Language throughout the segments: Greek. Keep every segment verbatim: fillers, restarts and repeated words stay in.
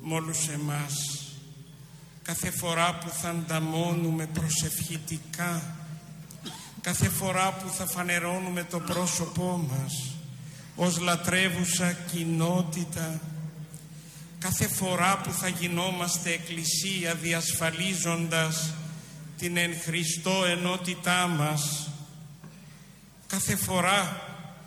με όλους εμάς. Κάθε φορά που θα ανταμώνουμε προσευχητικά, κάθε φορά που θα φανερώνουμε το πρόσωπό μας ως λατρεύουσα κοινότητα, κάθε φορά που θα γινόμαστε εκκλησία διασφαλίζοντας την εν Χριστώ ενότητά μας, κάθε φορά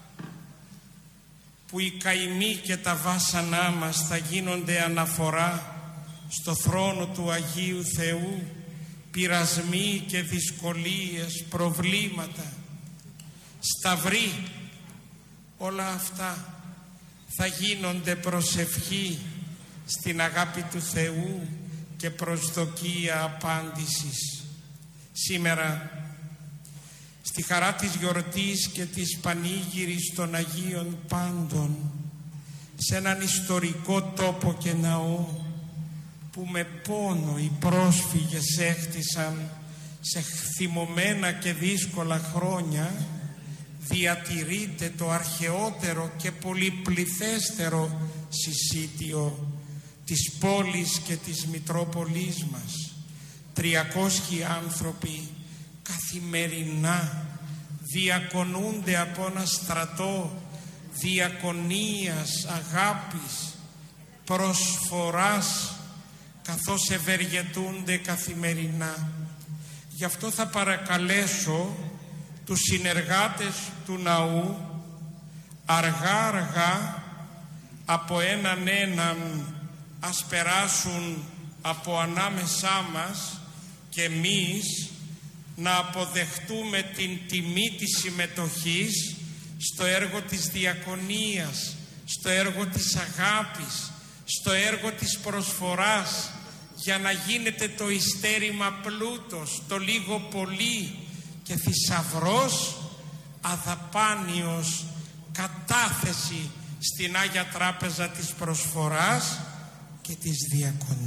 που οι καημοί και τα βάσανά μας θα γίνονται αναφορά στο θρόνο του Αγίου Θεού, πειρασμοί και δυσκολίες, προβλήματα, σταυροί, όλα αυτά θα γίνονται προσευχή στην αγάπη του Θεού και προσδοκία απάντησης. Σήμερα, στη χαρά της γιορτής και της πανήγυρης των Αγίων Πάντων, σε έναν ιστορικό τόπο και ναό που με πόνο οι πρόσφυγες έχτισαν σε θυμωμένα και δύσκολα χρόνια, διατηρείται το αρχαιότερο και πολυπληθέστερο συσίτιο της πόλης και της Μητρόπολης μας. Τριακόσιοι άνθρωποι καθημερινά διακονούνται από ένα στρατό διακονίας, αγάπης, προσφοράς, καθώς ευεργετούνται καθημερινά. Γι' αυτό θα παρακαλέσω τους συνεργάτες του ναού αργά αργά από έναν έναν ας περάσουν από ανάμεσά μας και εμείς να αποδεχτούμε την τιμή της συμμετοχής στο έργο της διακονίας, στο έργο της αγάπης, στο έργο της προσφοράς, για να γίνεται το ειστέρημα πλούτος, το λίγο πολύ και θησαυρός αδαπάνιος κατάθεση στην Άγια Τράπεζα της Προσφοράς και της Διακονίας.